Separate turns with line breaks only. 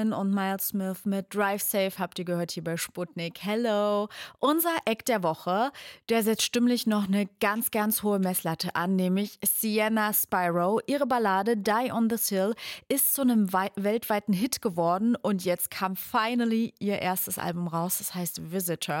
und Miles Smith mit Drive Safe habt ihr gehört hier bei Sputnik. Hello. Unser Act der Woche, der setzt stimmlich noch eine ganz, ganz hohe Messlatte an, nämlich Sienna Spyro. Ihre Ballade Die on This Hill ist zu einem weltweiten Hit geworden und jetzt kam finally ihr erstes Album raus, das heißt Visitor.